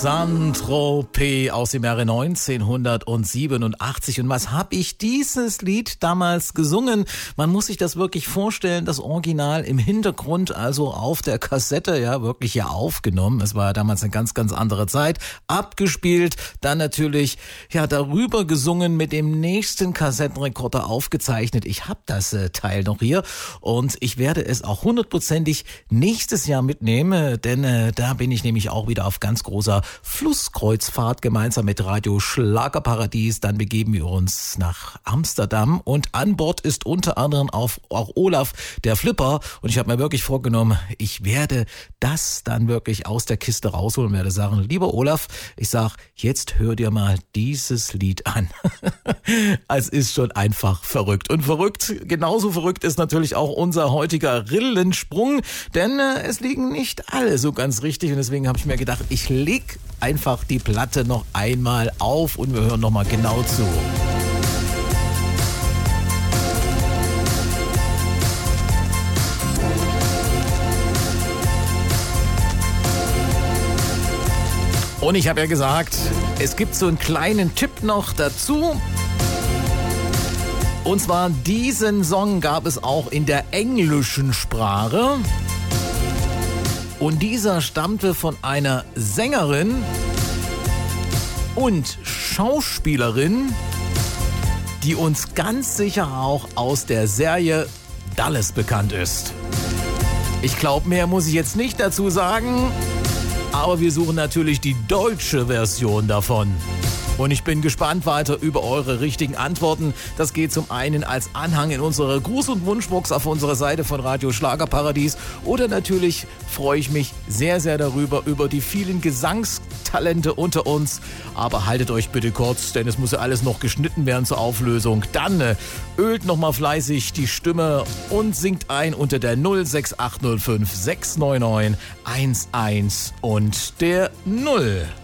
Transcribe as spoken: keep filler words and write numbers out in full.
Saint-Tropez aus dem Jahre neunzehnhundertsiebenundachtzig. Und was habe ich dieses Lied damals gesungen? Man muss sich das wirklich vorstellen, das Original im Hintergrund, also auf der Kassette, ja, wirklich ja aufgenommen. Es war ja damals eine ganz, ganz andere Zeit. Abgespielt, dann natürlich, ja, darüber gesungen, mit dem nächsten Kassettenrekorder aufgezeichnet. Ich habe das äh, Teil noch hier und ich werde es auch hundertprozentig nächstes Jahr mitnehmen, denn äh, da bin ich nämlich auch wieder auf ganz großer Flusskreuzfahrt gemeinsam mit Radio Schlagerparadies. Dann begeben wir uns nach Amsterdam und an Bord ist unter anderem auch, auch Olaf, der Flipper. Und ich habe mir wirklich vorgenommen, ich werde das dann wirklich aus der Kiste rausholen und werde sagen, lieber Olaf, ich sag, jetzt hör dir mal dieses Lied an. Es ist schon einfach verrückt. Und verrückt, genauso verrückt ist natürlich auch unser heutiger Rillensprung, denn äh, es liegen nicht alle so ganz richtig und deswegen habe ich mir gedacht, ich leg einfach die Platte noch einmal auf und wir hören noch mal genau zu. Und ich habe ja gesagt, es gibt so einen kleinen Tipp noch dazu. Und zwar diesen Song gab es auch in der englischen Sprache. Und dieser stammte von einer Sängerin und Schauspielerin, die uns ganz sicher auch aus der Serie Dallas bekannt ist. Ich glaube, mehr muss ich jetzt nicht dazu sagen, aber wir suchen natürlich die deutsche Version davon. Und ich bin gespannt weiter über eure richtigen Antworten. Das geht zum einen als Anhang in unsere Gruß- und Wunschbox auf unserer Seite von Radio Schlagerparadies. Oder natürlich freue ich mich sehr, sehr darüber, über die vielen Gesangstalente unter uns. Aber haltet euch bitte kurz, denn es muss ja alles noch geschnitten werden zur Auflösung. Dann äh, ölt nochmal fleißig die Stimme und singt ein unter der null sechs acht null fünf sechs neun neun eins eins und der null.